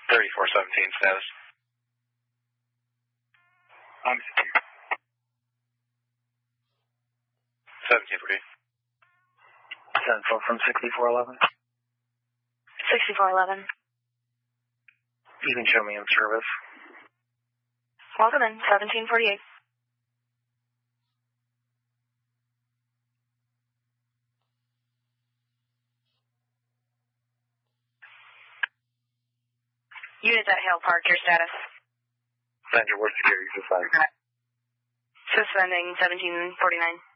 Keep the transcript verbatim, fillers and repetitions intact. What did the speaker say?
thirty-four seventeen status. I'm secure. seventeen for you. Central from sixty-four eleven. sixty-four eleven. You can show me in service. Welcome in, seventeen forty-eight. Units at Hale Park, your status? Sandra, what's security suspended? Suspending seventeen forty-nine.